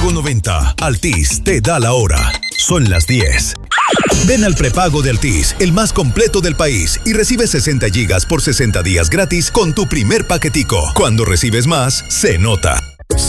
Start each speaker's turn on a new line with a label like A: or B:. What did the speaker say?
A: 90. Altis te da la hora. Son las 10. Ven al prepago de Altis, el más completo del país, y recibe 60 gigas por 60 días gratis con tu primer paquetico. Cuando recibes más, se nota.